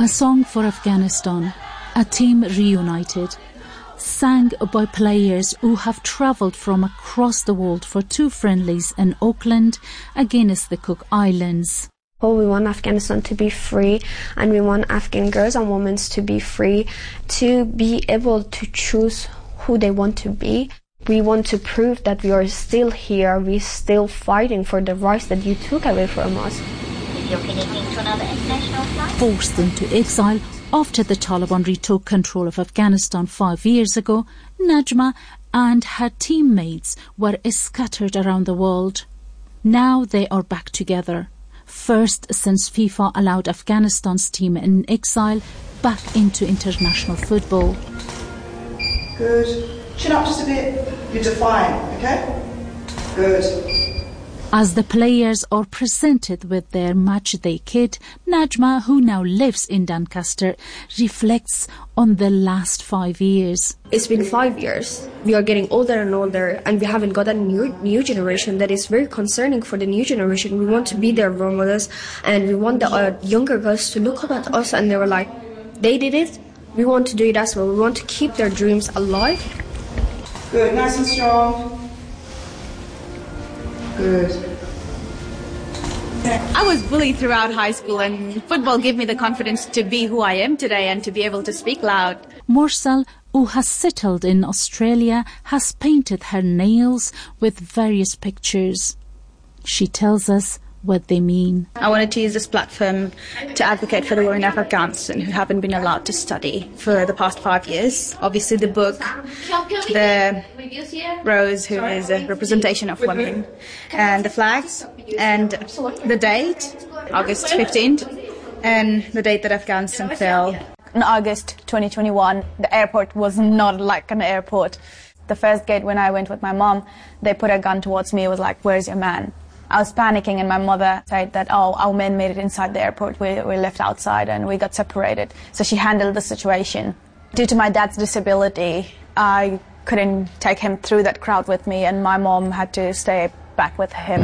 A song for Afghanistan, a team reunited, sang by players who have travelled from across the world for 2 friendlies in Auckland against the Cook Islands. Well, we want Afghanistan to be free, and we want Afghan girls and women to be free, to be able to choose who they want to be. We want to prove that we are still here, we're still fighting for the rights that you took away from us. Forced into exile after the Taliban retook control of Afghanistan 5 years ago, Najma and her teammates were scattered around the world. Now they are back together. First since FIFA allowed Afghanistan's team in exile back into international football. Good. Chin up just a bit. You're defying, okay? Good. As the players are presented with their matchday kit, Najma, who now lives in Doncaster, reflects on the last 5 years. It's been 5 years. We are getting older and older, and we haven't got a new generation. That is very concerning for the new generation. We want to be their role models, and we want the younger girls to look at us and they were like, they did it, we want to do it as well. We want to keep their dreams alive. Good, nice and strong. Good. I was bullied throughout high school, and football gave me the confidence to be who I am today and to be able to speak loud. Morsel, who has settled in Australia, has painted her nails with various pictures. She tells us what they mean. I wanted to use this platform to advocate for the women of Afghanistan who haven't been allowed to study for the past 5 years. Obviously the book, the rose, who is a representation of women, and the flags, and the date, August 15th, and the date that Afghanistan fell. In August 2021, the airport was not like an airport. The first gate when I went with my mom, they put a gun towards me. It was like, where's your man? I was panicking, and my mother said that, oh, our men made it inside the airport. We left outside and we got separated. So she handled the situation. Due to my dad's disability, I couldn't take him through that crowd with me, and my mom had to stay back with him.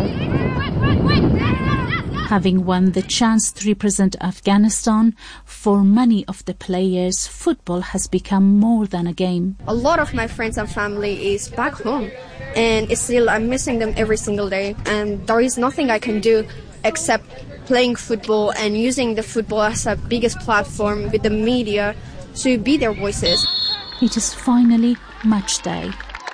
Having won the chance to represent Afghanistan, for many of the players, football has become more than a game. A lot of my friends and family is back home, and it's still I'm missing them every single day, and there is nothing I can do except playing football and using the football as a biggest platform with the media to be their voices. It is finally match day.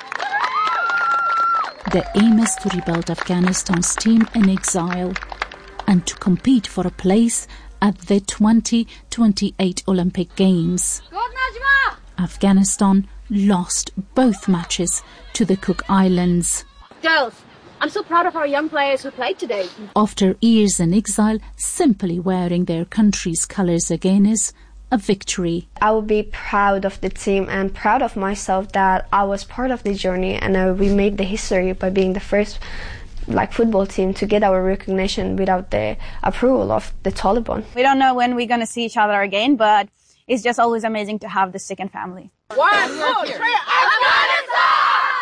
The aim is to rebuild Afghanistan's team in exile and to compete for a place at the 2028 Olympic Games. Afghanistan lost both matches to the Cook Islands. Girls, I'm so proud of our young players who played today. After years in exile, simply wearing their country's colours again is a victory. I will be proud of the team and proud of myself that I was part of the journey, and we made the history by being the first football team to get our recognition without the approval of the Taliban. We don't know when we're going to see each other again, but it's just always amazing to have this second family. 1, 2, 3, Afghanistan!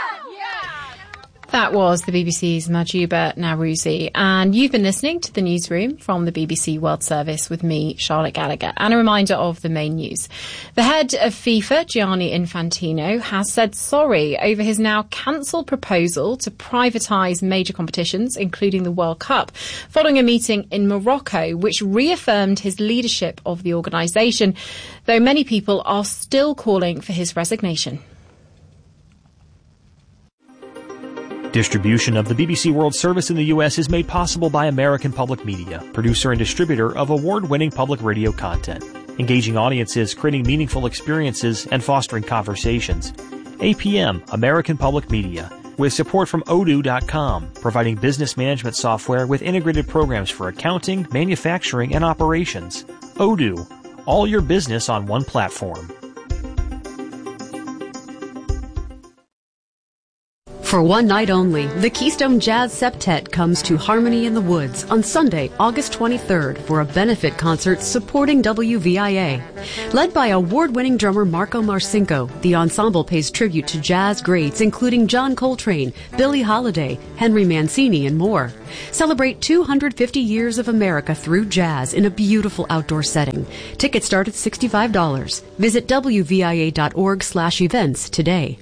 That was the BBC's Mahjouba Nawrouzi, and you've been listening to the newsroom from the BBC World Service with me, Charlotte Gallagher. And a reminder of the main news. The head of FIFA, Gianni Infantino, has said sorry over his now cancelled proposal to privatise major competitions, including the World Cup, following a meeting in Morocco, which reaffirmed his leadership of the organisation, though many people are still calling for his resignation. Distribution of the BBC World Service in the U.S. is made possible by American Public Media, producer and distributor of award-winning public radio content, engaging audiences, creating meaningful experiences, and fostering conversations. APM, American Public Media, with support from Odoo.com, providing business management software with integrated programs for accounting, manufacturing, and operations. Odoo, all your business on one platform. For one night only, the Keystone Jazz Septet comes to Harmony in the Woods on Sunday, August 23rd for a benefit concert supporting WVIA. Led by award-winning drummer Marco Marcinko, the ensemble pays tribute to jazz greats including John Coltrane, Billie Holiday, Henry Mancini, and more. Celebrate 250 years of America through jazz in a beautiful outdoor setting. Tickets start at $65. Visit WVIA.org/events today.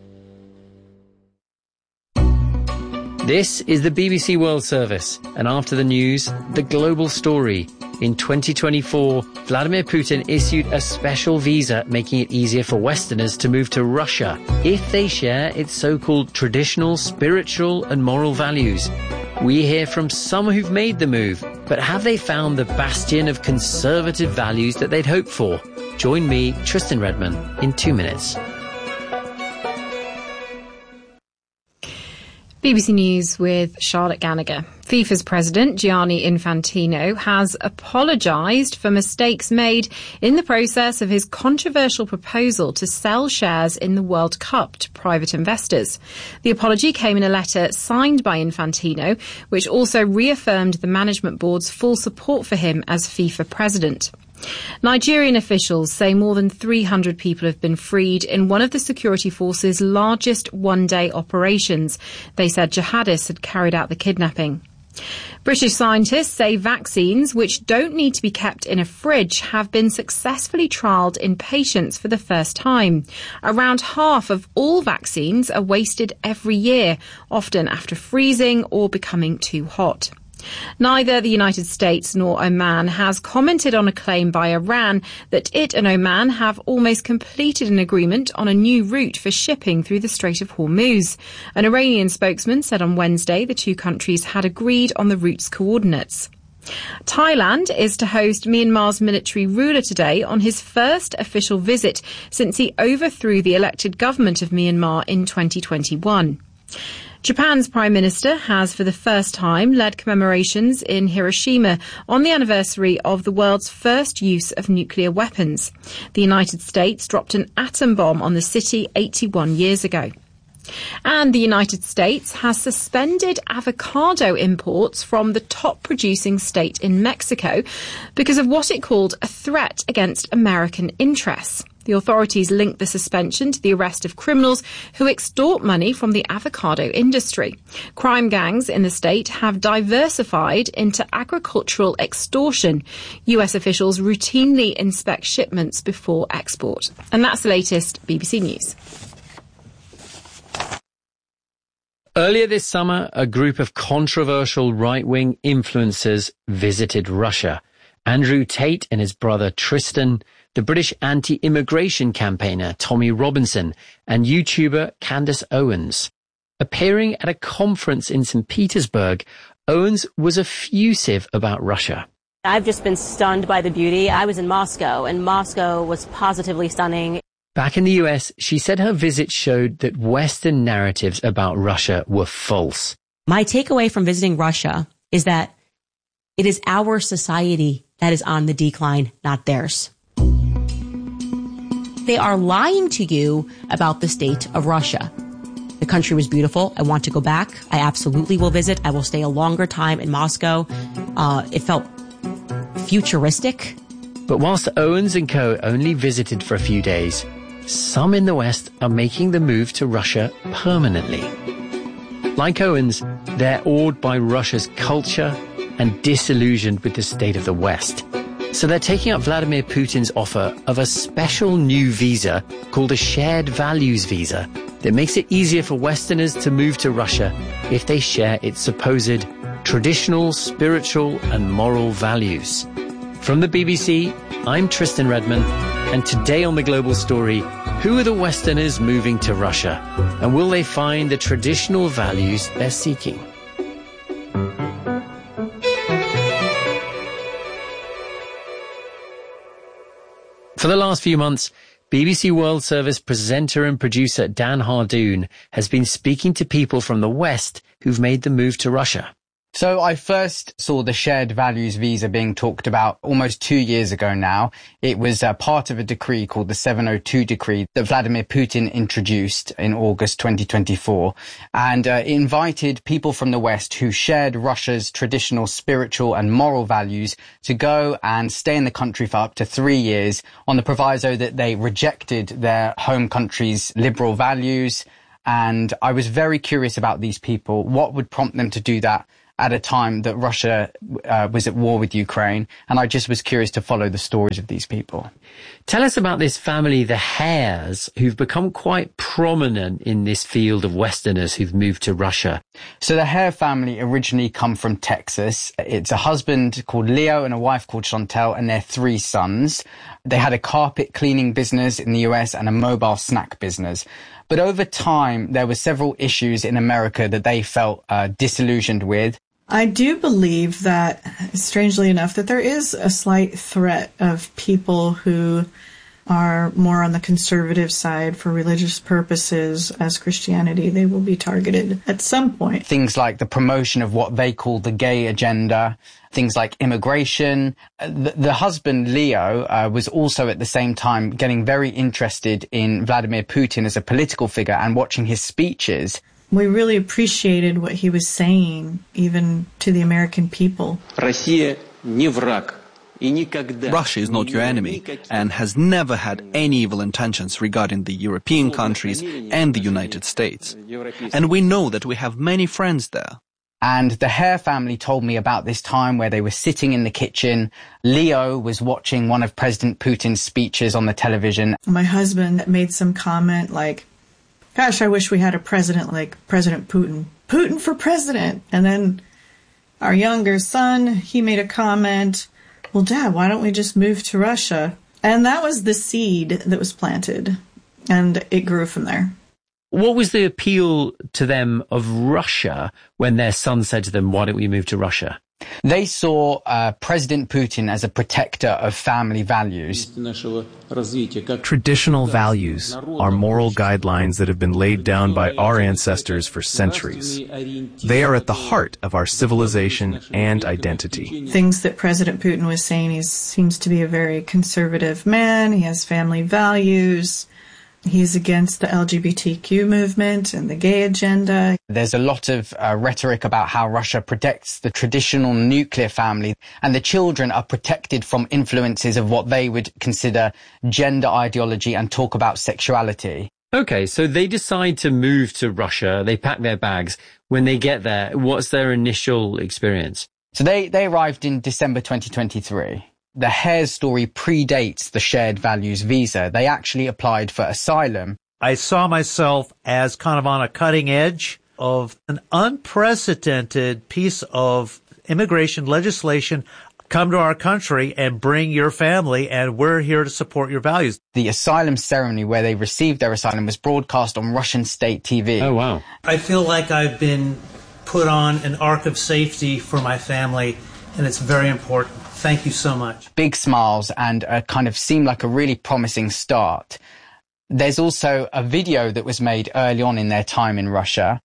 This is the BBC World Service, and after the news, the global story. In 2024, Vladimir Putin issued a special visa making it easier for Westerners to move to Russia if they share its so-called traditional, spiritual and moral values. We hear from some who've made the move, but have they found the bastion of conservative values that they'd hoped for? Join me, Tristan Redman, in 2 minutes. BBC News with Charlotte Gallagher. FIFA's president, Gianni Infantino, has apologised for mistakes made in the process of his controversial proposal to sell shares in the World Cup to private investors. The apology came in a letter signed by Infantino, which also reaffirmed the management board's full support for him as FIFA president. Nigerian officials say more than 300 people have been freed in one of the security force's largest one-day operations. They said jihadists had carried out the kidnapping. British scientists say vaccines, which don't need to be kept in a fridge, have been successfully trialled in patients for the first time. Around half of all vaccines are wasted every year, often after freezing or becoming too hot. Neither the United States nor Oman has commented on a claim by Iran that it and Oman have almost completed an agreement on a new route for shipping through the Strait of Hormuz. An Iranian spokesman said on Wednesday the two countries had agreed on the route's coordinates. Thailand is to host Myanmar's military ruler today on his first official visit since he overthrew the elected government of Myanmar in 2021. Japan's Prime Minister has for the first time led commemorations in Hiroshima on the anniversary of the world's first use of nuclear weapons. The United States dropped an atom bomb on the city 81 years ago. And the United States has suspended avocado imports from the top producing state in Mexico because of what it called a threat against American interests. The authorities linked the suspension to the arrest of criminals who extort money from the avocado industry. Crime gangs in the state have diversified into agricultural extortion. US officials routinely inspect shipments before export. And that's the latest BBC News. Earlier this summer, a group of controversial right-wing influencers visited Russia. Andrew Tate and his brother Tristan, the British anti-immigration campaigner Tommy Robinson, and YouTuber Candace Owens. Appearing at a conference in St. Petersburg, Owens was effusive about Russia. I've just been stunned by the beauty. I was in Moscow, and Moscow was positively stunning. Back in the US, she said her visit showed that Western narratives about Russia were false. My takeaway from visiting Russia is that it is our society that is on the decline, not theirs. They are lying to you about the state of Russia. The country was beautiful. I want to go back. I absolutely will visit. I will stay a longer time in Moscow. It felt futuristic. But whilst Owens and co. only visited for a few days, some in the West are making the move to Russia permanently. Like Owens, they're awed by Russia's culture and disillusioned with the state of the West. So they're taking up Vladimir Putin's offer of a special new visa called a Shared Values Visa that makes it easier for Westerners to move to Russia if they share its supposed traditional, spiritual and moral values. From the BBC, I'm Tristan Redman, and today on The Global Story, who are the Westerners moving to Russia? And will they find the traditional values they're seeking? For the last few months, BBC World Service presenter and producer Dan Hardoon has been speaking to people from the West who've made the move to Russia. So I first saw the shared values visa being talked about almost 2 years ago now. It was part of a decree called the 702 decree that Vladimir Putin introduced in August 2024. And it invited people from the West who shared Russia's traditional spiritual and moral values to go and stay in the country for up to 3 years on the proviso that they rejected their home country's liberal values. And I was very curious about these people. What would prompt them to do that at a time that Russia was at war with Ukraine? And I just was curious to follow the stories of these people. Tell us about this family, the Hares, who've become quite prominent in this field of Westerners who've moved to Russia. So the Hare family originally come from Texas. It's a husband called Leo and a wife called Chantel and their 3 sons. They had a carpet cleaning business in the US and a mobile snack business. But over time, there were several issues in America that they felt disillusioned with. I do believe that, strangely enough, that there is a slight threat of people who are more on the conservative side for religious purposes as Christianity. They will be targeted at some point. Things like the promotion of what they call the gay agenda, things like immigration. The husband, Leo, was also at the same time getting very interested in Vladimir Putin as a political figure and watching his speeches. We really appreciated what he was saying, even to the American people. Russia is not your enemy and has never had any evil intentions regarding the European countries and the United States. And we know that we have many friends there. And the Hare family told me about this time where they were sitting in the kitchen. Leo was watching one of President Putin's speeches on the television. My husband made some comment like, "Gosh, I wish we had a president like President Putin. Putin for president." And then our younger son, he made a comment, "Well, Dad, why don't we just move to Russia?" And that was the seed that was planted, and it grew from there. What was the appeal to them of Russia when their son said to them, "Why don't we move to Russia?" They saw President Putin as a protector of family values. Traditional values are moral guidelines that have been laid down by our ancestors for centuries. They are at the heart of our civilization and identity. Things that President Putin was saying, he seems to be a very conservative man. He has family values. He's against the LGBTQ movement and the gay agenda. There's a lot of rhetoric about how Russia protects the traditional nuclear family, and the children are protected from influences of what they would consider gender ideology and talk about sexuality. Okay, so they decide to move to Russia. They pack their bags. When they get there, what's their initial experience? So they arrived in December 2023. The Hare's story predates the shared values visa. They actually applied for asylum. I saw myself as kind of on a cutting edge of an unprecedented piece of immigration legislation. Come to our country and bring your family, and we're here to support your values. The asylum ceremony where they received their asylum was broadcast on Russian state TV. Oh, wow. I feel like I've been put on an ark of safety for my family, and it's very important. Thank you so much. Big smiles and kind of seemed like a really promising start. There's also a video that was made early on in their time in Russia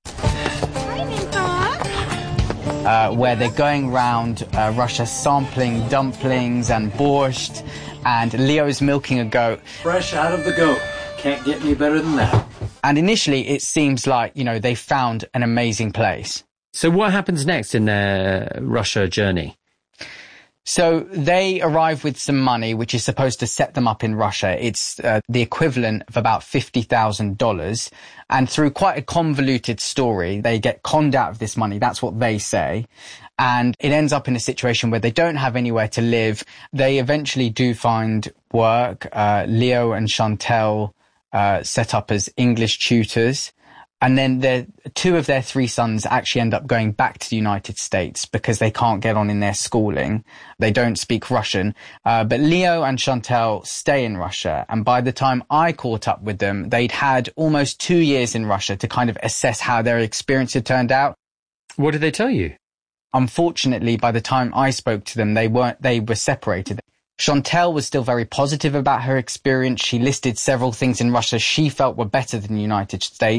where they're going around Russia sampling dumplings and borscht, and Leo's milking a goat. Fresh out of the goat. Can't get any better than that. And initially it seems like, they found an amazing place. So what happens next in their Russia journey? So they arrive with some money, which is supposed to set them up in Russia. It's the equivalent of about $50,000. And through quite a convoluted story, they get conned out of this money. That's what they say. And it ends up in a situation where they don't have anywhere to live. They eventually do find work. Leo and Chantel set up as English tutors. And then 2 of their 3 sons actually end up going back to the United States because they can't get on in their schooling. They don't speak Russian. But Leo and Chantel stay in Russia. And by the time I caught up with them, they'd had almost 2 years in Russia to kind of assess how their experience had turned out. What did they tell you? Unfortunately, by the time I spoke to them, they were separated. Chantel was still very positive about her experience. She listed several things in Russia she felt were better than the United States.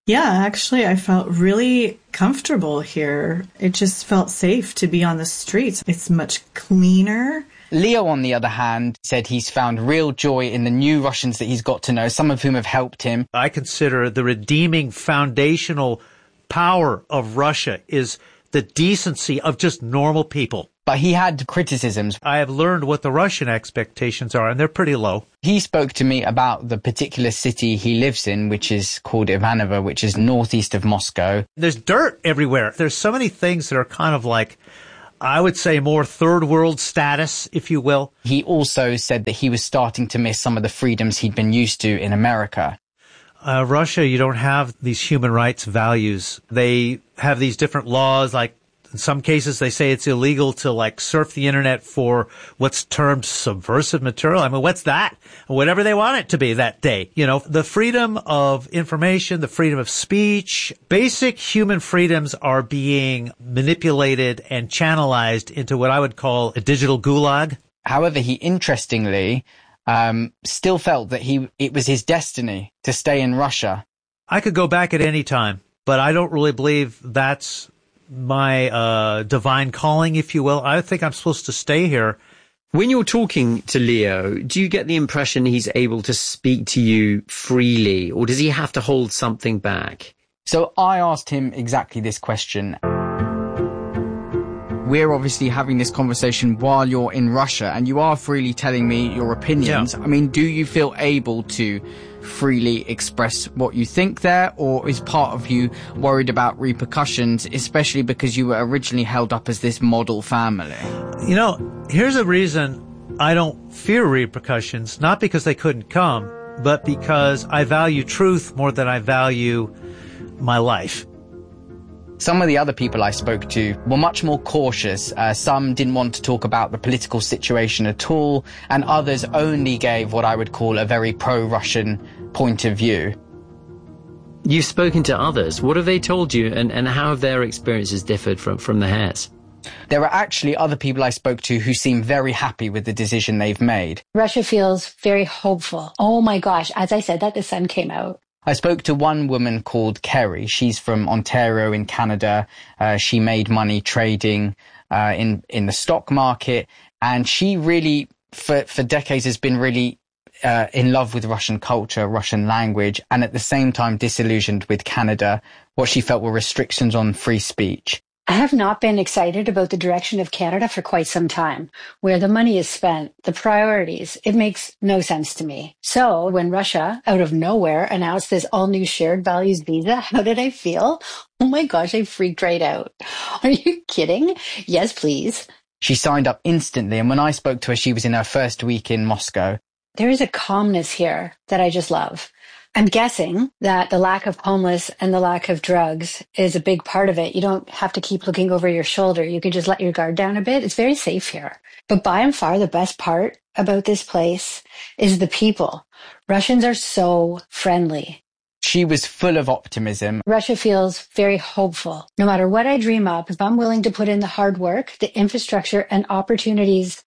Yeah, actually, I felt really comfortable here. It just felt safe to be on the streets. It's much cleaner. Leo, on the other hand, said he's found real joy in the new Russians that he's got to know, some of whom have helped him. I consider the redeeming foundational power of Russia is the decency of just normal people. But he had criticisms. I have learned what the Russian expectations are, and they're pretty low. He spoke to me about the particular city he lives in, which is called Ivanovo, which is northeast of Moscow. There's dirt everywhere. There's so many things that are kind of like, I would say, more third world status, if you will. He also said that he was starting to miss some of the freedoms he'd been used to in America. Russia, you don't have these human rights values. They have these different laws, like in some cases they say it's illegal to like surf the internet for what's termed subversive material. I mean, what's that? Whatever they want it to be that day. You know, the freedom of information, the freedom of speech, basic human freedoms are being manipulated and channelized into what I would call a digital gulag. However, he interestingly still felt that it was his destiny to stay in Russia. I could go back at any time, but I don't really believe that's my divine calling, if you will. I think I'm supposed to stay here. When you're talking to Leo, do you get the impression he's able to speak to you freely, or does he have to hold something back? So I asked him exactly this question. We're obviously having this conversation while you're in Russia, and you are freely telling me your opinions. Yeah. I mean, do you feel able to freely express what you think there, or is part of you worried about repercussions, especially because you were originally held up as this model family? You know, here's a reason I don't fear repercussions, not because they couldn't come, but because I value truth more than I value my life. Some of the other people I spoke to were much more cautious. Some didn't want to talk about the political situation at all, and others only gave what I would call a very pro-Russian point of view. You've spoken to others. What have they told you, and how have their experiences differed from the Hares? There are actually other people I spoke to who seem very happy with the decision they've made. Russia feels very hopeful. Oh my gosh, as I said that, the sun came out. I spoke to one woman called Kerry. She's from Ontario in Canada. She made money trading in the stock market, and she really, for decades, has been really in love with Russian culture, Russian language, and at the same time disillusioned with Canada, what she felt were restrictions on free speech. I have not been excited about the direction of Canada for quite some time. Where the money is spent, the priorities, it makes no sense to me. So when Russia, out of nowhere, announced this all-new shared values visa, how did I feel? Oh my gosh, I freaked right out. Are you kidding? Yes, please. She signed up instantly, and when I spoke to her, she was in her first week in Moscow. There is a calmness here that I just love. I'm guessing that the lack of homeless and the lack of drugs is a big part of it. You don't have to keep looking over your shoulder. You can just let your guard down a bit. It's very safe here. But by and far, the best part about this place is the people. Russians are so friendly. She was full of optimism. Russia feels very hopeful. No matter what I dream up, if I'm willing to put in the hard work, the infrastructure and opportunities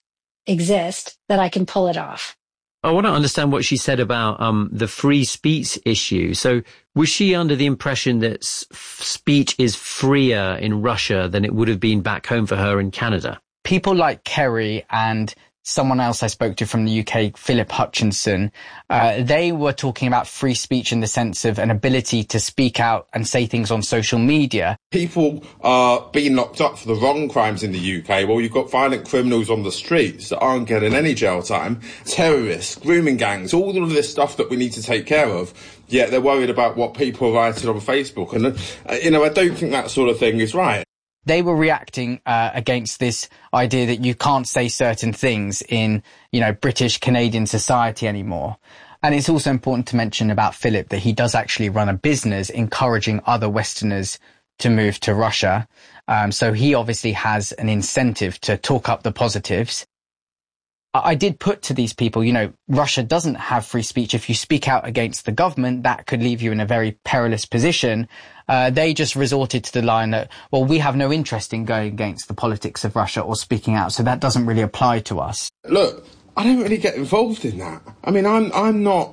exist that I can pull it off. I want to understand what she said about the free speech issue. So was she under the impression that speech is freer in Russia than it would have been back home for her in Canada? People like Kerry and someone else I spoke to from the UK, Philip Hutchinson, they were talking about free speech in the sense of an ability to speak out and say things on social media. People are being locked up for the wrong crimes in the UK. Well, you've got violent criminals on the streets that aren't getting any jail time, terrorists, grooming gangs, all of this stuff that we need to take care of. Yet they're worried about what people are writing on Facebook. And, I don't think that sort of thing is right. They were reacting against this idea that you can't say certain things in, British Canadian society anymore. And it's also important to mention about Philip that he does actually run a business encouraging other Westerners to move to Russia. So he obviously has an incentive to talk up the positives. I did put to these people, Russia doesn't have free speech. If you speak out against the government, that could leave you in a very perilous position. They just resorted to the line that, well, we have no interest in going against the politics of Russia or speaking out, so that doesn't really apply to us. Look, I don't really get involved in that. I mean, I'm not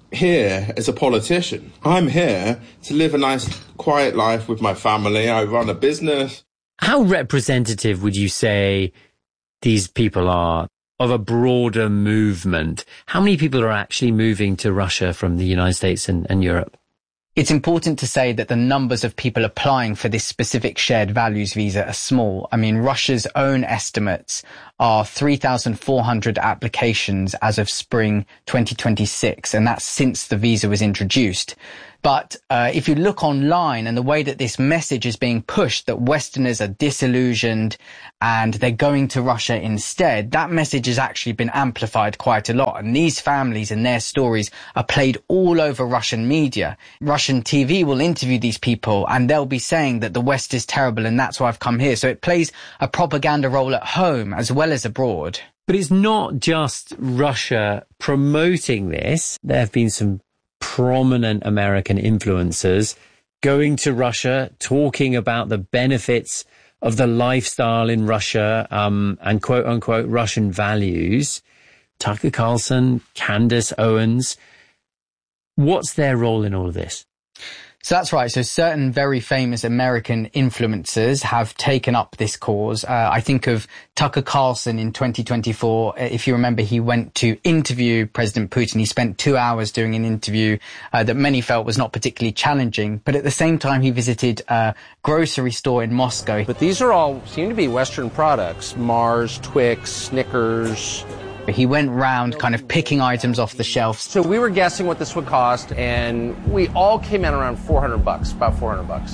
here as a politician. I'm here to live a nice, quiet life with my family. I run a business. How representative would you say these people are of a broader movement? How many people are actually moving to Russia from the United States and Europe? It's important to say that the numbers of people applying for this specific shared values visa are small. I mean, Russia's own estimates are 3,400 applications as of spring 2026, and that's since the visa was introduced. But if you look online and the way that this message is being pushed, that Westerners are disillusioned and they're going to Russia instead, that message has actually been amplified quite a lot. And these families and their stories are played all over Russian media. Russian TV will interview these people and they'll be saying that the West is terrible and that's why I've come here. So it plays a propaganda role at home as well as abroad. But it's not just Russia promoting this. There have been some prominent American influencers going to Russia, talking about the benefits of the lifestyle in Russia, and quote unquote Russian values. Tucker Carlson, Candace Owens. What's their role in all of this? So that's right. So certain very famous American influencers have taken up this cause. I think of Tucker Carlson in 2024. If you remember, he went to interview President Putin. He spent 2 hours doing an interview that many felt was not particularly challenging. But at the same time, he visited a grocery store in Moscow. But these are all seem to be Western products: Mars, Twix, Snickers. He went round kind of picking items off the shelf. So we were guessing what this would cost, and we all came in around $400, about $400.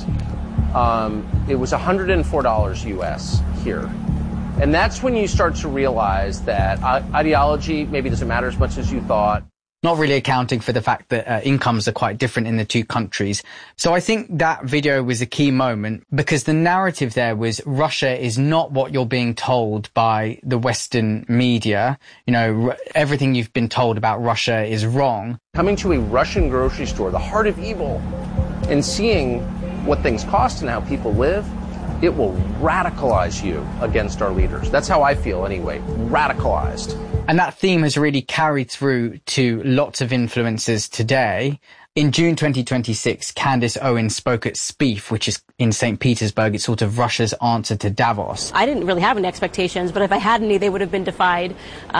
It was $104 US here. And that's when you start to realize that ideology maybe doesn't matter as much as you thought. Not really accounting for the fact that incomes are quite different in the two countries. So I think that video was a key moment because the narrative there was Russia is not what you're being told by the Western media. You know, everything you've been told about Russia is wrong. Coming to a Russian grocery store, the heart of evil, and seeing what things cost and how people live, it will radicalize you against our leaders. That's how I feel anyway, radicalized. And that theme has really carried through to lots of influencers today. In June 2026, Candace Owens spoke at SPIEF, which is in St. Petersburg. It's sort of Russia's answer to Davos. I didn't really have any expectations, but if I had any, they would have been defied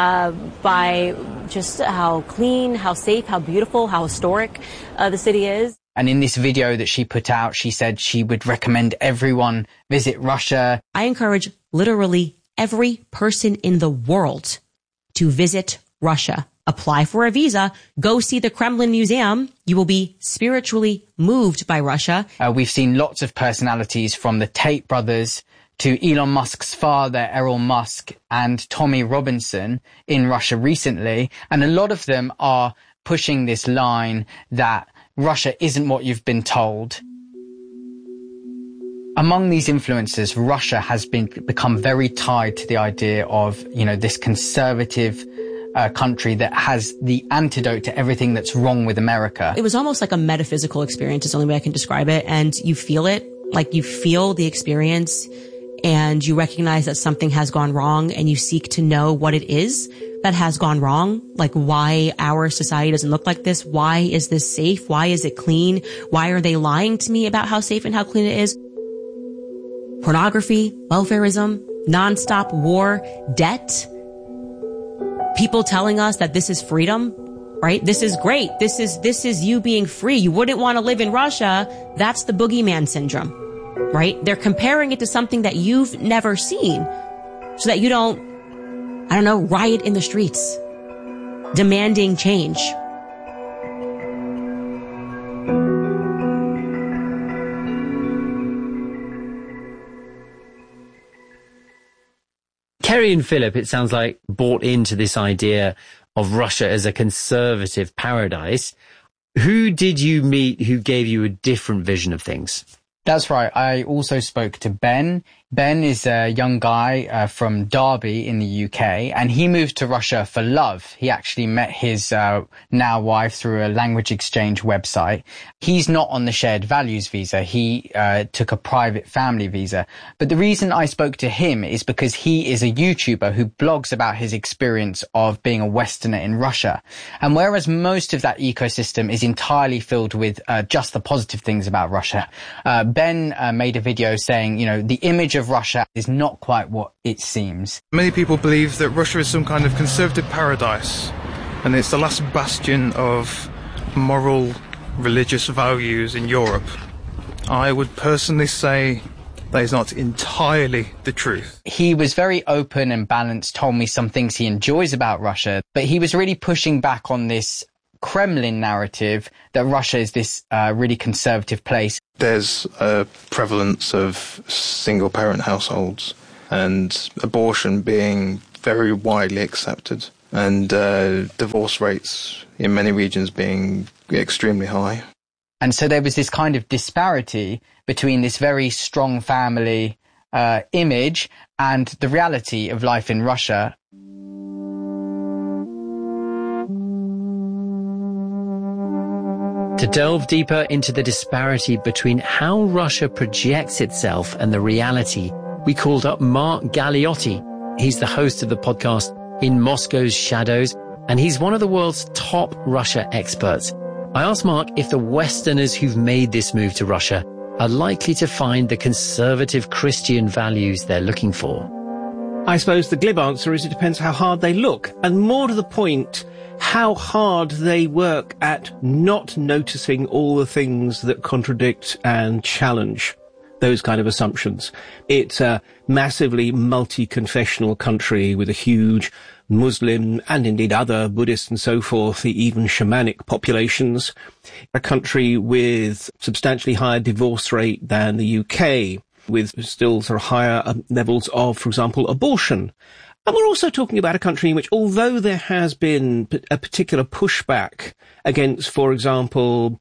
by just how clean, how safe, how beautiful, how historic the city is. And in this video that she put out, she said she would recommend everyone visit Russia. I encourage literally every person in the world to visit Russia. Apply for a visa, go see the Kremlin Museum. You will be spiritually moved by Russia. We've seen lots of personalities from the Tate brothers to Elon Musk's father, Errol Musk, and Tommy Robinson in Russia recently. And a lot of them are pushing this line that Russia isn't what you've been told. Among these influencers, Russia has become very tied to the idea of, you know, this conservative country that has the antidote to everything that's wrong with America. It was almost like a metaphysical experience is the only way I can describe it. And you feel it, like you feel the experience and you recognize that something has gone wrong and you seek to know what it is that has gone wrong, like why our society doesn't look like this. Why is this safe? Why is it clean? Why are they lying to me about how safe and how clean it is? Pornography, welfarism, nonstop war, debt. People telling us that this is freedom, right? This is great. This is you being free. You wouldn't want to live in Russia. That's the boogeyman syndrome, right? They're comparing it to something that you've never seen so that you don't, riot in the streets, demanding change. Kerry and Philip, it sounds like, bought into this idea of Russia as a conservative paradise. Who did you meet who gave you a different vision of things? That's right. I also spoke to Ben. Ben is a young guy from Derby in the UK, and he moved to Russia for love. He actually met his now wife through a language exchange website. He's not on the shared values visa. He took a private family visa. But the reason I spoke to him is because he is a YouTuber who blogs about his experience of being a Westerner in Russia. And whereas most of that ecosystem is entirely filled with just the positive things about Russia, Ben made a video saying, you know, the image of Russia is not quite what it seems. Many people believe that Russia is some kind of conservative paradise, and it's the last bastion of moral, religious values in Europe. I would personally say that is not entirely the truth. He was very open and balanced, told me some things he enjoys about Russia, but he was really pushing back on this Kremlin narrative that Russia is this really conservative place. There's a prevalence of single-parent households and abortion being very widely accepted, and divorce rates in many regions being extremely high. And so there was this kind of disparity between this very strong family image and the reality of life in Russia. To delve deeper into the disparity between how Russia projects itself and the reality, we called up Mark Galeotti. He's the host of the podcast In Moscow's Shadows, and he's one of the world's top Russia experts. I asked Mark if the Westerners who've made this move to Russia are likely to find the conservative Christian values they're looking for. I suppose the glib answer is it depends how hard they look, and more to the point, how hard they work at not noticing all the things that contradict and challenge those kind of assumptions. It's a massively multi-confessional country with a huge Muslim and indeed other Buddhist and so forth, even shamanic populations. A country with substantially higher divorce rate than the UK, with still sort of higher levels of, for example, abortion. And we're also talking about a country in which, although there has been a particular pushback against, for example,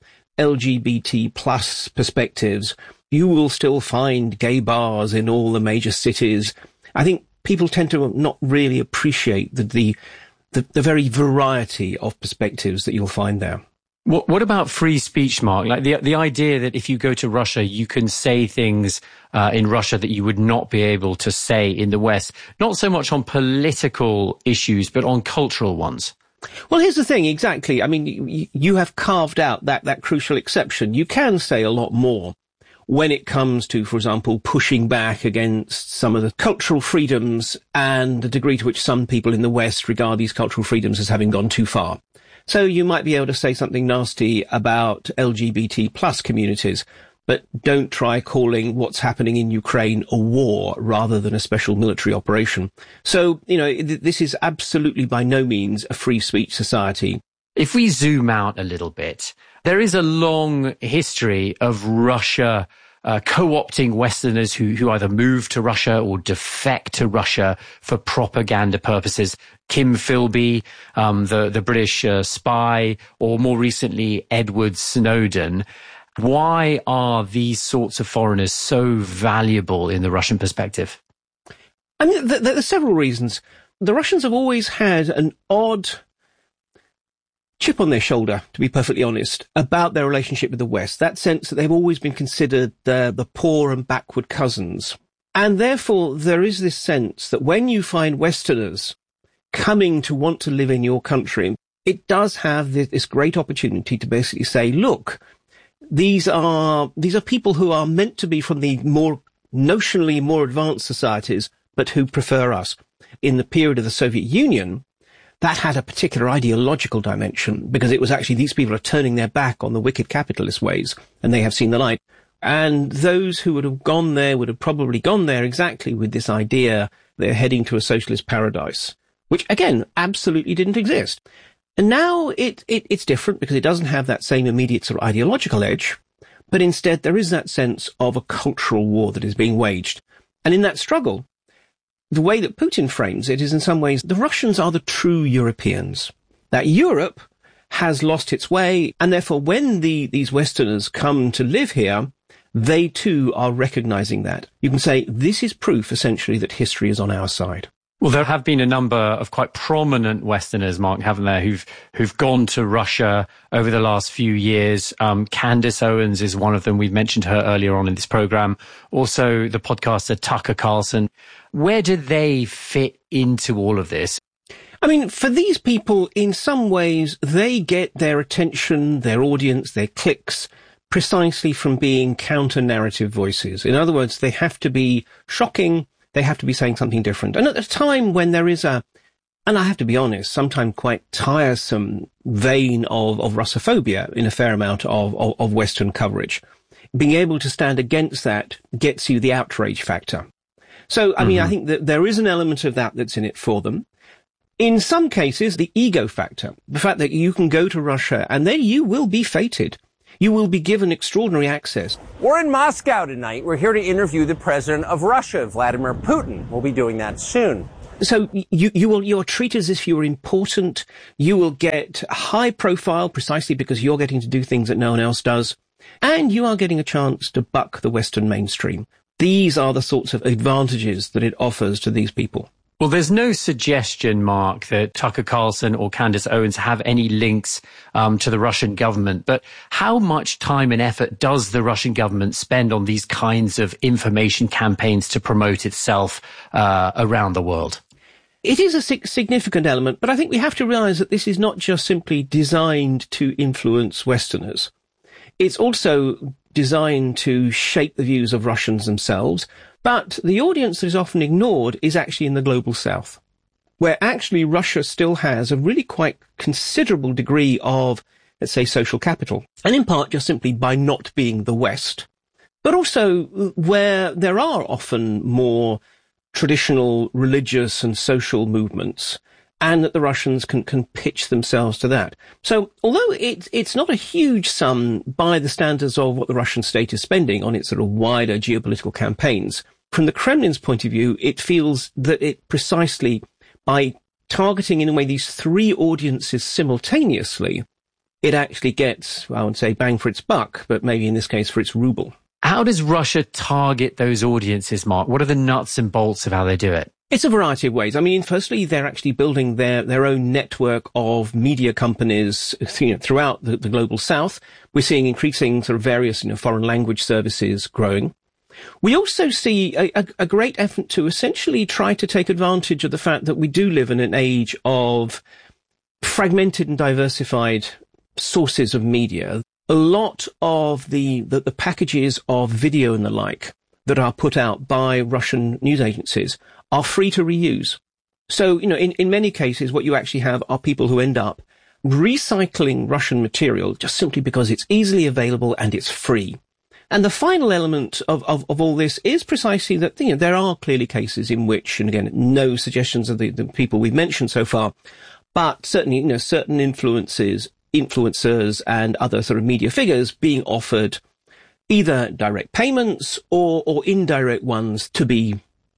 LGBT plus perspectives, you will still find gay bars in all the major cities. I think people tend to not really appreciate the very variety of perspectives that you'll find there. What about free speech, Mark? Like the idea that if you go to Russia, you can say things in Russia that you would not be able to say in the West, not so much on political issues, but on cultural ones. Well, here's the thing, exactly. I mean, you have carved out that crucial exception. You can say a lot more when it comes to, for example, pushing back against some of the cultural freedoms and the degree to which some people in the West regard these cultural freedoms as having gone too far. So you might be able to say something nasty about LGBT plus communities, but don't try calling what's happening in Ukraine a war rather than a special military operation. So, you know, this is absolutely by no means a free speech society. If we zoom out a little bit, there is a long history of Russia co-opting Westerners who either move to Russia or defect to Russia for propaganda purposes. Kim Philby, the British spy, or more recently, Edward Snowden. Why are these sorts of foreigners so valuable in the Russian perspective? I mean, there are several reasons. The Russians have always had an odd chip on their shoulder, to be perfectly honest, about their relationship with the West. That sense that they've always been considered the poor and backward cousins. And therefore, there is this sense that when you find Westerners coming to want to live in your country, it does have this great opportunity to basically say, look, these are people who are meant to be from the notionally more advanced societies, but who prefer us. In the period of the Soviet Union, that had a particular ideological dimension, because it was actually these people are turning their back on the wicked capitalist ways, and they have seen the light. And those who would have gone there would have probably gone there exactly with this idea they're heading to a socialist paradise, which, again, absolutely didn't exist. And now it's different because it doesn't have that same immediate sort of ideological edge, but instead there is that sense of a cultural war that is being waged. And in that struggle, the way that Putin frames it is in some ways the Russians are the true Europeans. That Europe has lost its way, and therefore when these Westerners come to live here, they too are recognizing that. You can say this is proof, essentially, that history is on our side. Well, there have been a number of quite prominent Westerners, Mark, haven't there, who've gone to Russia over the last few years. Candace Owens is one of them. We've mentioned her earlier on in this program. Also, the podcaster Tucker Carlson. Where do they fit into all of this? I mean, for these people, in some ways, they get their attention, their audience, their clicks, precisely from being counter-narrative voices. In other words, they have to be shocking. They have to be saying something different. And at a time when there is and I have to be honest, sometimes quite tiresome vein of Russophobia in a fair amount of Western coverage, being able to stand against that gets you the outrage factor. So, I mean, I think that there is an element of that that's in it for them. In some cases, the ego factor, the fact that you can go to Russia and then you will be feted. You will be given extraordinary access. We're in Moscow tonight. We're here to interview the president of Russia, Vladimir Putin. We'll be doing that soon. So you're treated as if you're important. You will get high profile precisely because you're getting to do things that no one else does. And you are getting a chance to buck the Western mainstream. These are the sorts of advantages that it offers to these people. Well, there's no suggestion, Mark, that Tucker Carlson or Candace Owens have any links to the Russian government. But how much time and effort does the Russian government spend on these kinds of information campaigns to promote itself around the world? It is a significant element, but I think we have to realize that this is not just simply designed to influence Westerners. It's also designed to shape the views of Russians themselves. But the audience that is often ignored is actually in the global south, where actually Russia still has a really quite considerable degree of, let's say, social capital, and in part just simply by not being the West, but also where there are often more traditional religious and social movements, and that the Russians can pitch themselves to that. So although it's not a huge sum by the standards of what the Russian state is spending on its sort of wider geopolitical campaigns, from the Kremlin's point of view, it feels that it precisely, by targeting in a way these three audiences simultaneously, it actually gets, I would say, bang for its buck, but maybe in this case for its ruble. How does Russia target those audiences, Mark? What are the nuts and bolts of how they do it? It's a variety of ways. I mean, firstly, they're actually building their own network of media companies throughout the global south. We're seeing increasing sort of various foreign language services growing. We also see a great effort to essentially try to take advantage of the fact that we do live in an age of fragmented and diversified sources of media. A lot of the packages of video and the like that are put out by Russian news agencies are free to reuse. So, in many cases, what you actually have are people who end up recycling Russian material just simply because it's easily available and it's free. And the final element of all this is precisely that, there are clearly cases in which, and again, no suggestions of the people we've mentioned so far, but certainly, certain influencers and other sort of media figures being offered either direct payments or indirect ones to be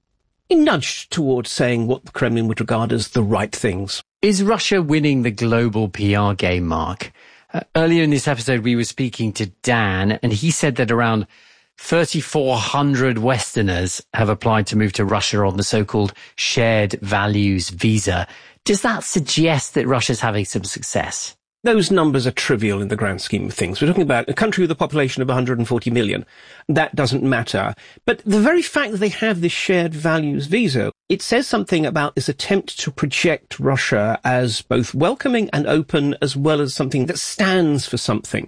nudged towards saying what the Kremlin would regard as the right things. Is Russia winning the global PR game, Mark? Earlier in this episode, we were speaking to Dan, and he said that around 3,400 Westerners have applied to move to Russia on the so-called shared values visa. Does that suggest that Russia's having some success? Those numbers are trivial in the grand scheme of things. We're talking about a country with a population of 140 million. That doesn't matter. But the very fact that they have this shared values visa, it says something about this attempt to project Russia as both welcoming and open, as well as something that stands for something.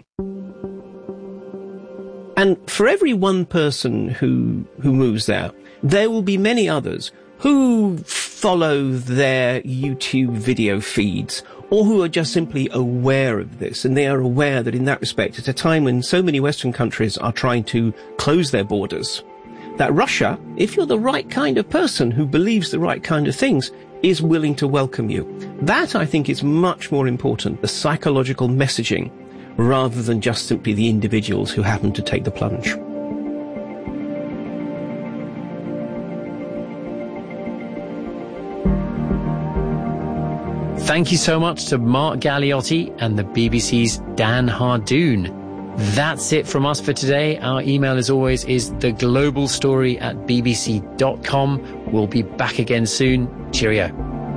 And for every one person who moves there, there will be many others who follow their YouTube video feeds, or who are just simply aware of this, and they are aware that in that respect, at a time when so many Western countries are trying to close their borders, that Russia, if you're the right kind of person who believes the right kind of things, is willing to welcome you. That, I think, is much more important, the psychological messaging, rather than just simply the individuals who happen to take the plunge. Thank you so much to Mark Galeotti and the BBC's Dan Hardoon. That's it from us for today. Our email, as always, is theglobalstory@bbc.com. We'll be back again soon. Cheerio.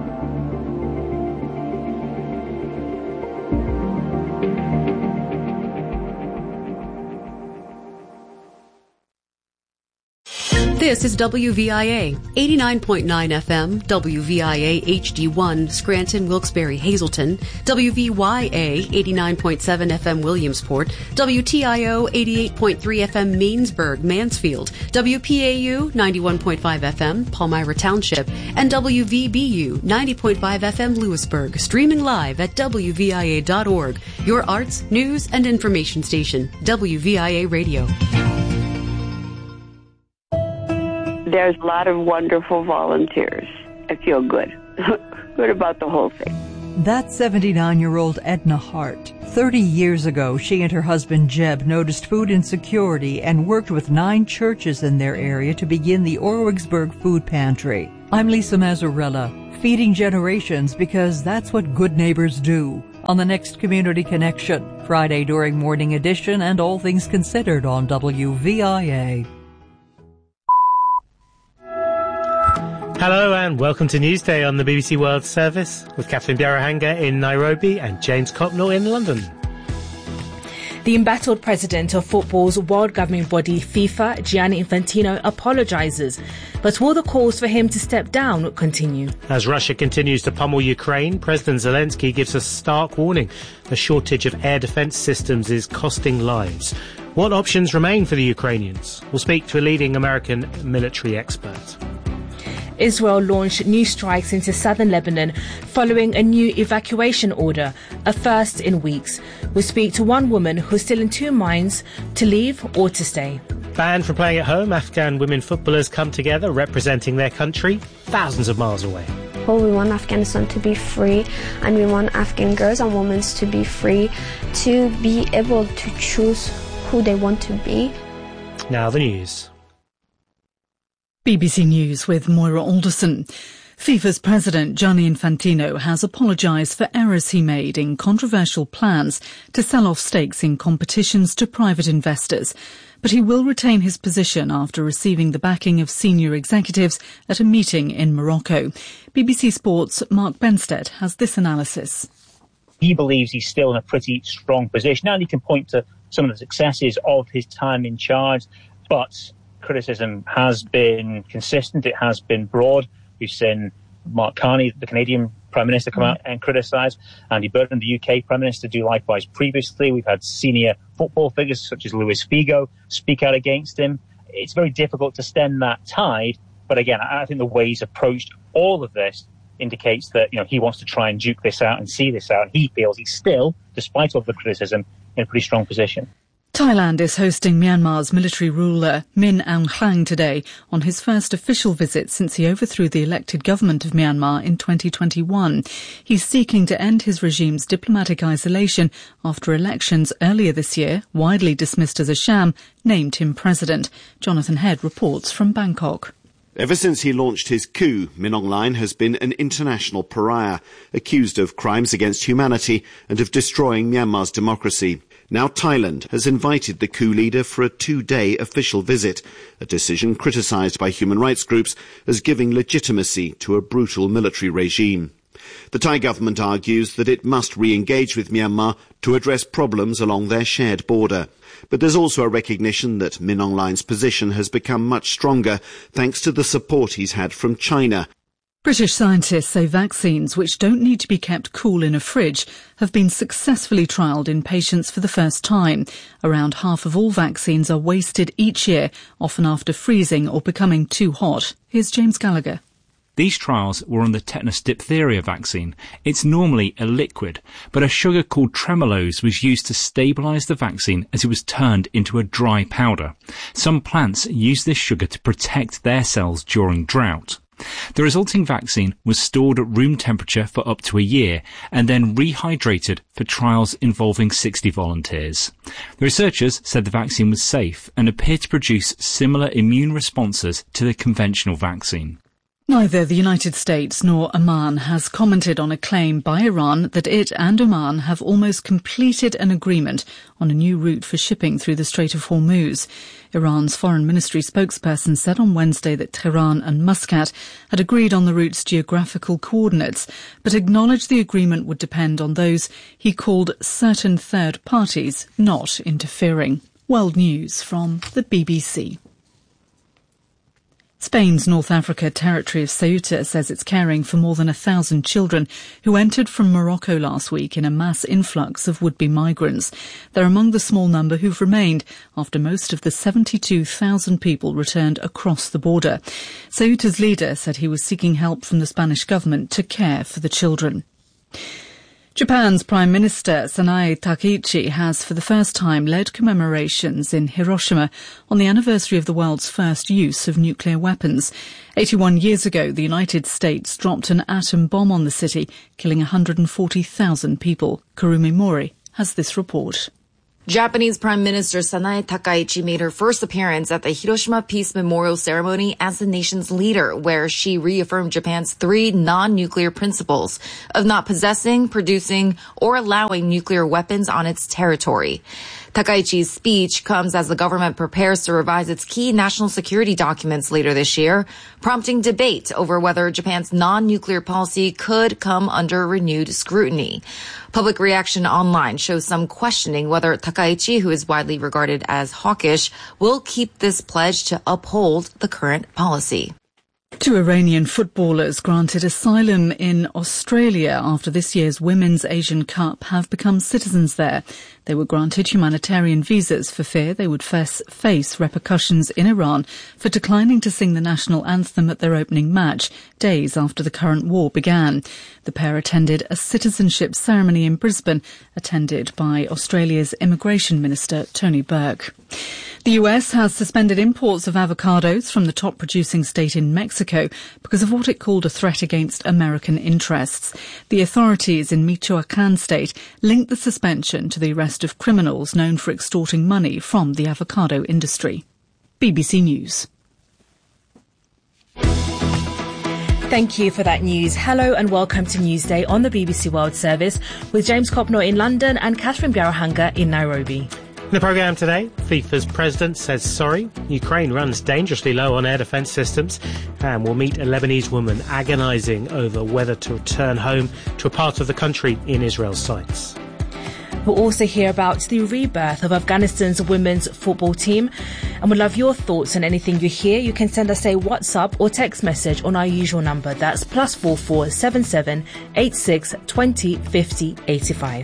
This is WVIA, 89.9 FM, WVIA HD1, Scranton, Wilkes-Barre, Hazleton, WVYA, 89.7 FM, Williamsport, WTIO, 88.3 FM, Mainsburg, Mansfield, WPAU, 91.5 FM, Palmyra Township, and WVBU, 90.5 FM, Lewisburg, streaming live at WVIA.org, your arts, news, and information station, WVIA Radio. There's a lot of wonderful volunteers. I feel good. Good about the whole thing. That's 79-year-old Edna Hart. 30 years ago, she and her husband Jeb noticed food insecurity and worked with 9 churches in their area to begin the Orwigsburg Food Pantry. I'm Lisa Mazzarella, feeding generations because that's what good neighbors do. On the next Community Connection, Friday during Morning Edition and All Things Considered on WVIA. Hello and welcome to Newsday on the BBC World Service with Catherine Bjarahanga in Nairobi and James Copnell in London. The embattled president of football's world governing body, FIFA, Gianni Infantino, apologises. But will the calls for him to step down continue? As Russia continues to pummel Ukraine, President Zelensky gives a stark warning. A shortage of air defence systems is costing lives. What options remain for the Ukrainians? We'll speak to a leading American military expert. Israel launched new strikes into southern Lebanon following a new evacuation order, a first in weeks. We'll speak to one woman who's still in two minds to leave or to stay. Banned from playing at home, Afghan women footballers come together representing their country thousands of miles away. Well, we want Afghanistan to be free, and we want Afghan girls and women to be free, to be able to choose who they want to be. Now the news. BBC News with Moira Alderson. FIFA's president Gianni Infantino has apologised for errors he made in controversial plans to sell off stakes in competitions to private investors. But he will retain his position after receiving the backing of senior executives at a meeting in Morocco. BBC Sports' Mark Benstead has this analysis. He believes he's still in a pretty strong position, and he can point to some of the successes of his time in charge, but criticism has been consistent. It has been broad. We've seen Mark Carney, the Canadian Prime Minister, come out and criticise. Andy Burnham, the UK Prime Minister, do likewise previously. We've had senior football figures such as Luis Figo speak out against him. It's very difficult to stem that tide. But again, I think the way he's approached all of this indicates that, he wants to try and duke this out and see this out. And he feels he's still, despite all the criticism, in a pretty strong position. Thailand is hosting Myanmar's military ruler Min Aung Hlaing today on his first official visit since he overthrew the elected government of Myanmar in 2021. He's seeking to end his regime's diplomatic isolation after elections earlier this year, widely dismissed as a sham, named him president. Jonathan Head reports from Bangkok. Ever since he launched his coup, Min Aung Hlaing has been an international pariah, accused of crimes against humanity and of destroying Myanmar's democracy. Now Thailand has invited the coup leader for a 2-day official visit, a decision criticised by human rights groups as giving legitimacy to a brutal military regime. The Thai government argues that it must re-engage with Myanmar to address problems along their shared border. But there's also a recognition that Min Aung Hlaing's position has become much stronger thanks to the support he's had from China. British scientists say vaccines, which don't need to be kept cool in a fridge, have been successfully trialled in patients for the first time. Around half of all vaccines are wasted each year, often after freezing or becoming too hot. Here's James Gallagher. These trials were on the tetanus diphtheria vaccine. It's normally a liquid, but a sugar called tremulose was used to stabilise the vaccine as it was turned into a dry powder. Some plants use this sugar to protect their cells during drought. The resulting vaccine was stored at room temperature for up to a year and then rehydrated for trials involving 60 volunteers. The researchers said the vaccine was safe and appeared to produce similar immune responses to the conventional vaccine. Neither the United States nor Oman has commented on a claim by Iran that it and Oman have almost completed an agreement on a new route for shipping through the Strait of Hormuz. Iran's foreign ministry spokesperson said on Wednesday that Tehran and Muscat had agreed on the route's geographical coordinates, but acknowledged the agreement would depend on those he called certain third parties not interfering. World News from the BBC. Spain's North Africa territory of Ceuta says it's caring for more than 1,000 children who entered from Morocco last week in a mass influx of would-be migrants. They're among the small number who've remained after most of the 72,000 people returned across the border. Ceuta's leader said he was seeking help from the Spanish government to care for the children. Japan's Prime Minister Sanae Takaichi has for the first time led commemorations in Hiroshima on the anniversary of the world's first use of nuclear weapons. 81 years ago, the United States dropped an atom bomb on the city, killing 140,000 people. Kurumi Mori has this report. Japanese Prime Minister Sanae Takaichi made her first appearance at the Hiroshima Peace Memorial Ceremony as the nation's leader, where she reaffirmed Japan's 3 non-nuclear principles of not possessing, producing, or allowing nuclear weapons on its territory. Takaichi's speech comes as the government prepares to revise its key national security documents later this year, prompting debate over whether Japan's non-nuclear policy could come under renewed scrutiny. Public reaction online shows some questioning whether Takaichi, who is widely regarded as hawkish, will keep this pledge to uphold the current policy. 2 Iranian footballers granted asylum in Australia after this year's Women's Asian Cup have become citizens there. They were granted humanitarian visas for fear they would face repercussions in Iran for declining to sing the national anthem at their opening match, days after the current war began. The pair attended a citizenship ceremony in Brisbane, attended by Australia's Immigration Minister Tony Burke. The US has suspended imports of avocados from the top producing state in Mexico because of what it called a threat against American interests. The authorities in Michoacan state linked the suspension to the arrest of criminals known for extorting money from the avocado industry. BBC News. Thank you for that news. Hello and welcome to Newsday on the BBC World Service with James Copnor in London and Catherine Biarahanga in Nairobi. In the programme today, FIFA's president says sorry. Ukraine runs dangerously low on air defence systems, and we'll meet a Lebanese woman agonising over whether to return home to a part of the country in Israel's sights. We'll also hear about the rebirth of Afghanistan's women's football team, and we'd love your thoughts on anything you hear. You can send us a WhatsApp or text message on our usual number. That's +44 77 86 20 50 85.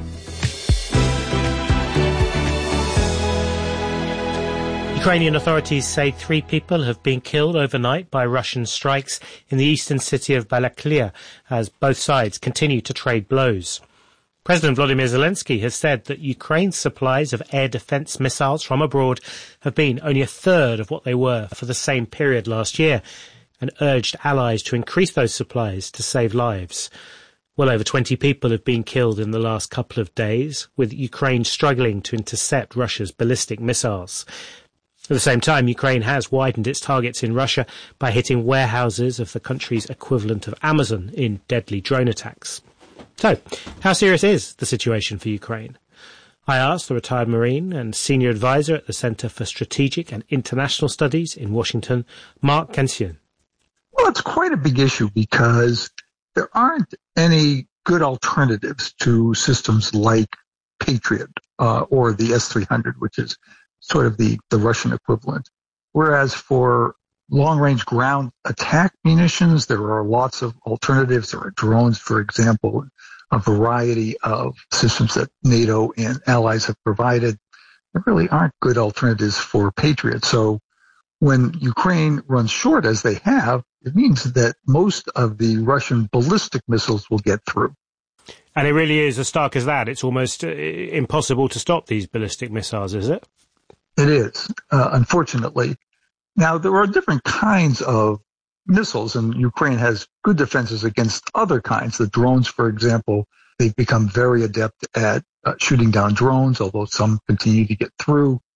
Ukrainian authorities say 3 people have been killed overnight by Russian strikes in the eastern city of Balaklia as both sides continue to trade blows. President Volodymyr Zelensky has said that Ukraine's supplies of air defence missiles from abroad have been only a third of what they were for the same period last year, and urged allies to increase those supplies to save lives. Well over 20 people have been killed in the last couple of days, with Ukraine struggling to intercept Russia's ballistic missiles. At the same time, Ukraine has widened its targets in Russia by hitting warehouses of the country's equivalent of Amazon in deadly drone attacks. So, how serious is the situation for Ukraine? I asked the retired Marine and senior advisor at the Centre for Strategic and International Studies in Washington, Mark Cancian. Well, it's quite a big issue because there aren't any good alternatives to systems like Patriot or the S-300, which is sort of the Russian equivalent. Whereas for long-range ground attack munitions, there are lots of alternatives. There are drones, for example, a variety of systems that NATO and allies have provided. There really aren't good alternatives for Patriot. So when Ukraine runs short, as they have, it means that most of the Russian ballistic missiles will get through. And it really is as stark as that. It's almost impossible to stop these ballistic missiles, is it? It is, unfortunately. Now, there are different kinds of missiles, and Ukraine has good defenses against other kinds. The drones, for example, they've become very adept at shooting down drones, although some continue to get through.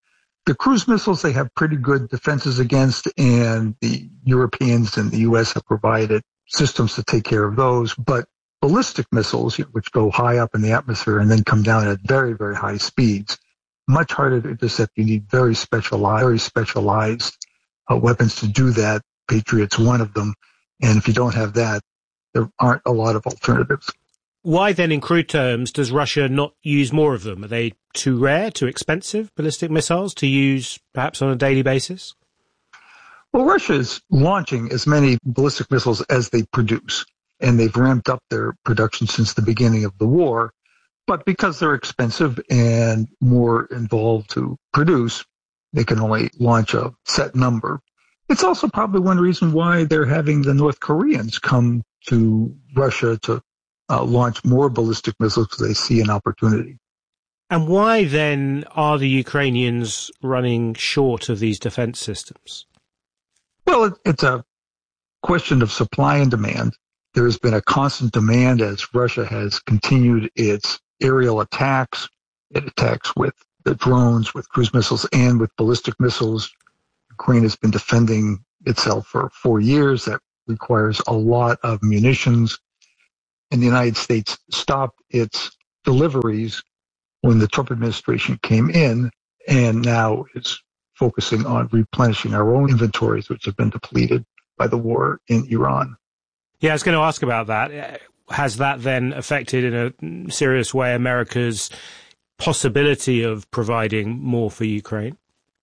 The cruise missiles they have pretty good defenses against, and the Europeans and the U.S. have provided systems to take care of those. But ballistic missiles, which go high up in the atmosphere and then come down at very, very high speeds, much harder to intercept. You need very specialized weapons to do that. Patriot's one of them. And if you don't have that, there aren't a lot of alternatives. Why then, in crude terms, does Russia not use more of them? Are they too rare, too expensive, ballistic missiles, to use perhaps on a daily basis? Well, Russia is launching as many ballistic missiles as they produce, and they've ramped up their production since the beginning of the war. But because they're expensive and more involved to produce, they can only launch a set number. It's also probably one reason why they're having the North Koreans come to Russia to launch more ballistic missiles, because they see an opportunity. And why then are the Ukrainians running short of these defense systems? Well, it's a question of supply and demand. There has been a constant demand as Russia has continued its aerial attacks. It attacks with the drones, with cruise missiles, and with ballistic missiles. Ukraine has been defending itself for 4 years. That requires a lot of munitions. And the United States stopped its deliveries when the Trump administration came in, and now is focusing on replenishing our own inventories, which have been depleted by the war in Iran. Yeah, I was going to ask about that. Has that then affected in a serious way America's possibility of providing more for Ukraine?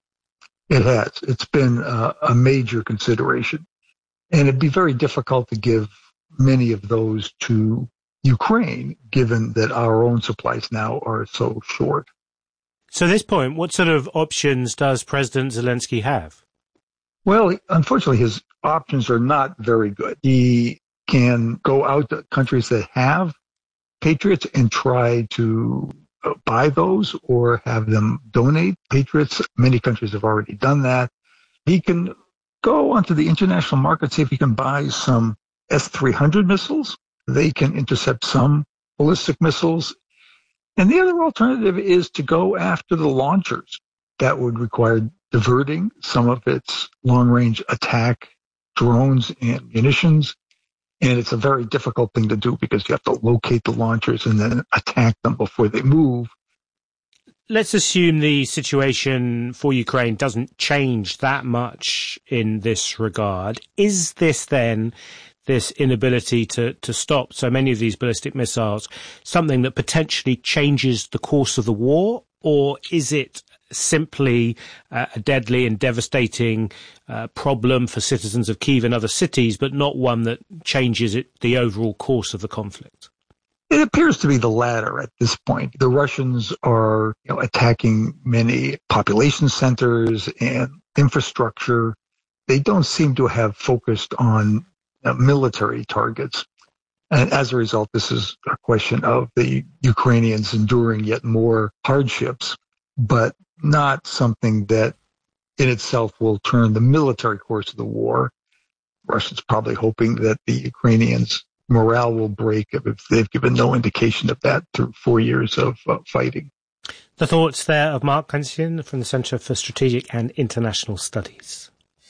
It has. It's been a major consideration. And it'd be very difficult to give many of those to Ukraine, given that our own supplies now are so short. So at this point, what sort of options does President Zelensky have? Well, unfortunately, his options are not very good. He can go out to countries that have Patriots and try to buy those or have them donate Patriots. Many countries have already done that. He can go onto the international market, see if he can buy some S-300 missiles. They can intercept some ballistic missiles. And the other alternative is to go after the launchers. That would require diverting some of its long-range attack drones and munitions. And it's a very difficult thing to do because you have to locate the launchers and then attack them before they move. Let's assume the situation for Ukraine doesn't change that much in this regard. Is this then, this inability to stop so many of these ballistic missiles, something that potentially changes the course of the war? Or is it simply a deadly and devastating problem for citizens of Kyiv and other cities, but not one that changes the overall course of the conflict? It appears to be the latter at this point. The Russians are attacking many population centers and infrastructure. They don't seem to have focused on military targets. And as a result, this is a question of the Ukrainians enduring yet more hardships, but not something that in itself will turn the military course of the war. Russians probably hoping that the Ukrainians' morale will break if they've given no indication of that through 4 years of fighting. The thoughts there of Mark Kansian from the Centre for Strategic and International Studies.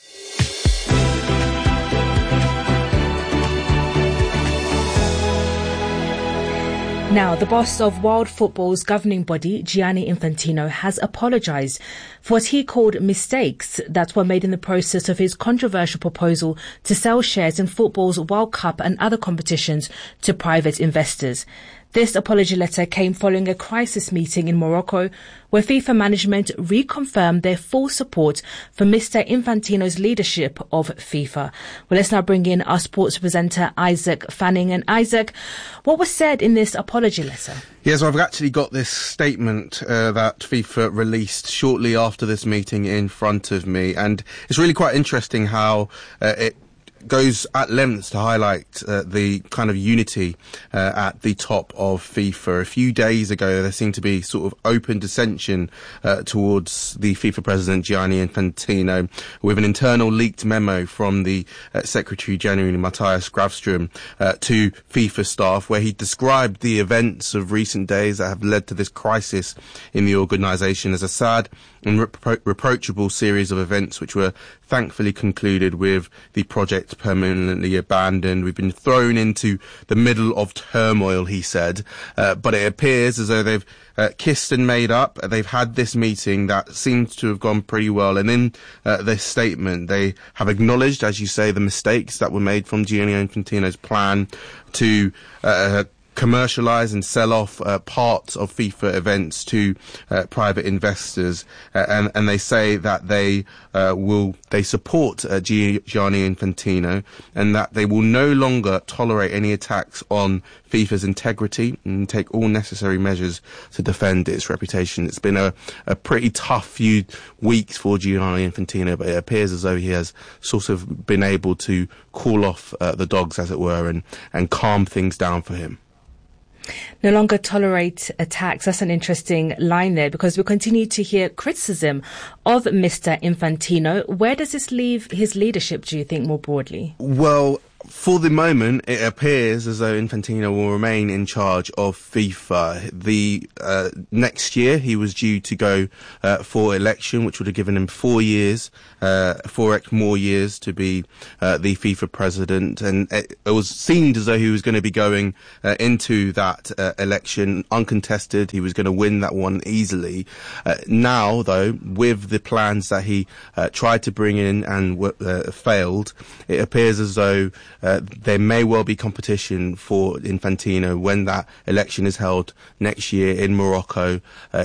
Now, the boss of world football's governing body, Gianni Infantino, has apologised for what he called mistakes that were made in the process of his controversial proposal to sell shares in football's World Cup and other competitions to private investors. This apology letter came following a crisis meeting in Morocco where FIFA management reconfirmed their full support for Mr. Infantino's leadership of FIFA. Well, let's now bring in our sports presenter, Isaac Fanning. And Isaac, what was said in this apology letter? Yes, I've actually got this statement that FIFA released shortly after this meeting in front of me. And it's really quite interesting how it goes at lengths to highlight the kind of unity at the top of FIFA. A few days ago, there seemed to be sort of open dissension towards the FIFA president, Gianni Infantino, with an internal leaked memo from the Secretary General, Matthias Grafström, to FIFA staff, where he described the events of recent days that have led to this crisis in the organisation as a sad and reproachable series of events which were thankfully concluded with the project permanently abandoned. We've been thrown into the middle of turmoil, he said, but it appears as though they've kissed and made up. They've had this meeting that seems to have gone pretty well, and in this statement they have acknowledged, as you say, the mistakes that were made from Gianni Infantino's plan to commercialise and sell off parts of FIFA events to private investors, and they say that they support Gianni Infantino, and that they will no longer tolerate any attacks on FIFA's integrity and take all necessary measures to defend its reputation. It's been a pretty tough few weeks for Gianni Infantino, but it appears as though he has sort of been able to cool off the dogs, as it were, and calm things down for him. No longer tolerate attacks. That's an interesting line there, because we continue to hear criticism of Mr. Infantino. Where does this leave his leadership, do you think, more broadly? Well, for the moment, it appears as though Infantino will remain in charge of FIFA. The next year, he was due to go for election, which would have given him 4 years, 4 more years to be the FIFA president. And it was seemed as though he was going to be going into that election uncontested. He was going to win that one easily. Now, though, with the plans that he tried to bring in and failed, it appears as though there may well be competition for Infantino when that election is held next year in Morocco.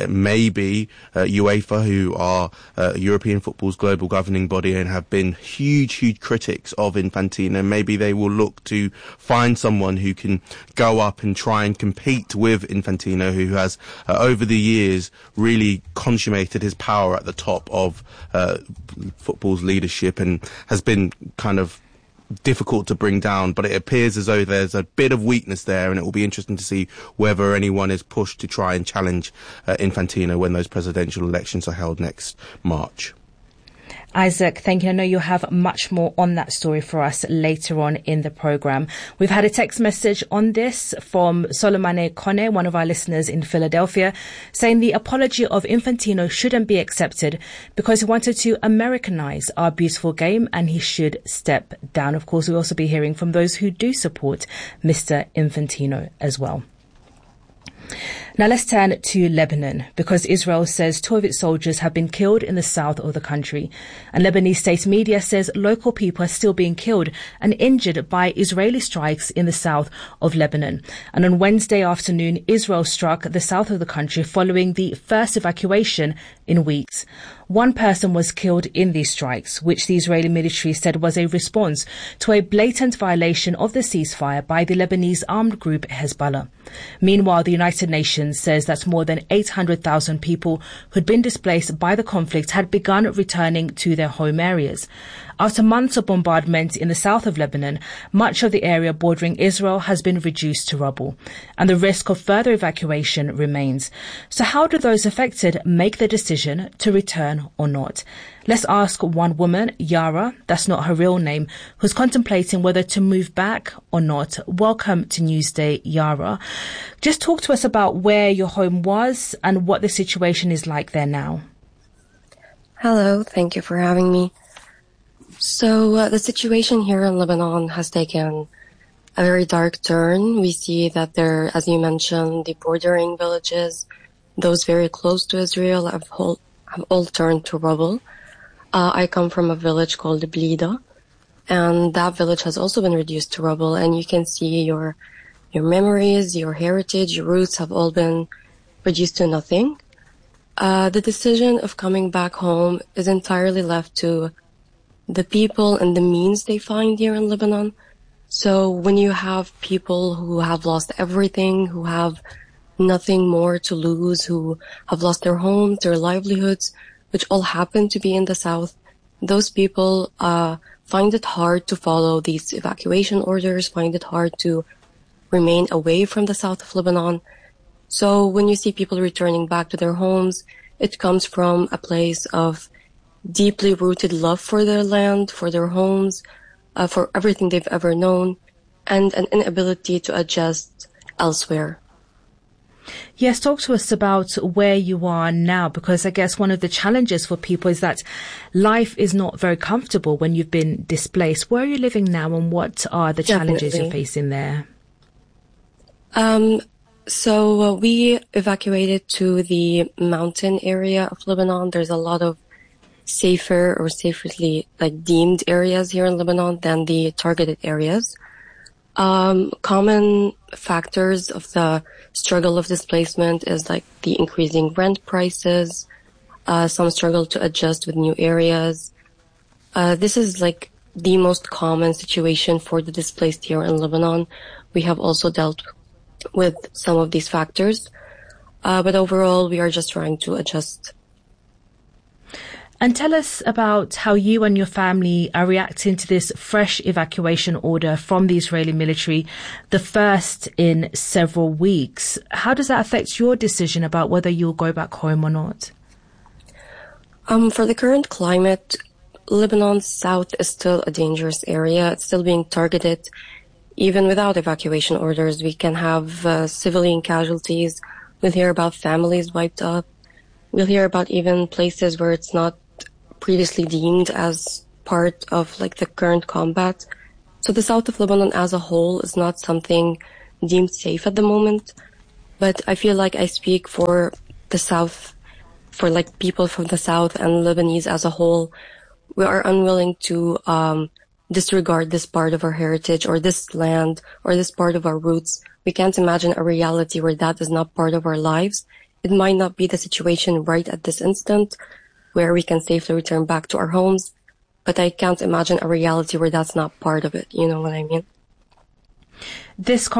Maybe UEFA, who are European football's global governing body and have been huge critics of Infantino, maybe they will look to find someone who can go up and try and compete with Infantino, who has over the years really consummated his power at the top of football's leadership and has been kind of difficult to bring down. But it appears as though there's a bit of weakness there, and it will be interesting to see whether anyone is pushed to try and challenge Infantino when those presidential elections are held next March. Isaac, thank you. I know you'll have much more on that story for us later on in the programme. We've had a text message on this from Solomane Kone, one of our listeners in Philadelphia, saying the apology of Infantino shouldn't be accepted because he wanted to Americanise our beautiful game and he should step down. Of course, we'll also be hearing from those who do support Mr. Infantino as well. Now let's turn to Lebanon, because Israel says 2 of its soldiers have been killed in the south of the country. And Lebanese state media says local people are still being killed and injured by Israeli strikes in the south of Lebanon. And on Wednesday afternoon, Israel struck the south of the country following the first evacuation in weeks. 1 person was killed in these strikes, which the Israeli military said was a response to a blatant violation of the ceasefire by the Lebanese armed group Hezbollah. Meanwhile, the United Nations says that more than 800,000 people who'd been displaced by the conflict had begun returning to their home areas. After months of bombardment in the south of Lebanon, much of the area bordering Israel has been reduced to rubble, and the risk of further evacuation remains. So how do those affected make the decision to return or not? Let's ask one woman, Yara, that's not her real name, who's contemplating whether to move back or not. Welcome to Newsday, Yara. Just talk to us about where your home was and what the situation is like there now. Hello, thank you for having me. So the situation here in Lebanon has taken a very dark turn. We see that there, as you mentioned, the bordering villages, those very close to Israel, have all turned to rubble. I come from a village called Blida, and that village has also been reduced to rubble. And you can see your memories, your heritage, your roots have all been reduced to nothing. The decision of coming back home is entirely left to the people and the means they find here in Lebanon. So when you have people who have lost everything, who have nothing more to lose, who have lost their homes, their livelihoods, which all happen to be in the south, those people find it hard to follow these evacuation orders, find it hard to remain away from the south of Lebanon. So when you see people returning back to their homes, it comes from a place of deeply rooted love for their land, for their homes, for everything they've ever known, and an inability to adjust elsewhere. Yes, talk to us about where you are now, because I guess one of the challenges for people is that life is not very comfortable when you've been displaced. Where are you living now, and what are the challenges you're facing there? So we evacuated to the mountain area of Lebanon. There's a lot of safer or safely deemed areas here in Lebanon than the targeted areas. Common factors of the struggle of displacement is the increasing rent prices. Some struggle to adjust with new areas. This is the most common situation for the displaced here in Lebanon. We have also dealt with some of these factors, but overall we are just trying to adjust. And tell us about how you and your family are reacting to this fresh evacuation order from the Israeli military, the first in several weeks. How does that affect your decision about whether you'll go back home or not? For the current climate, Lebanon's south is still a dangerous area. It's still being targeted. Even without evacuation orders, we can have civilian casualties. We'll hear about families wiped up. We'll hear about even places where it's not previously deemed as part of the current combat. So the south of Lebanon as a whole is not something deemed safe at the moment. But I feel like I speak for the south, for people from the south and Lebanese as a whole. We are unwilling to disregard this part of our heritage or this land or this part of our roots. We can't imagine a reality where that is not part of our lives. It might not be the situation right at this instant where we can safely return back to our homes, but I can't imagine a reality where that's not part of it. You know what I mean? This